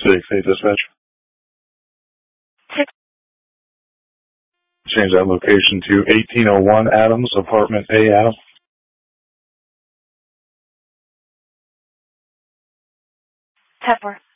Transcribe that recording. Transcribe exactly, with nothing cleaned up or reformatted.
Six, eight, dispatch. Six. Change that location to eighteen oh one Adams, apartment A, Adams. Ten four.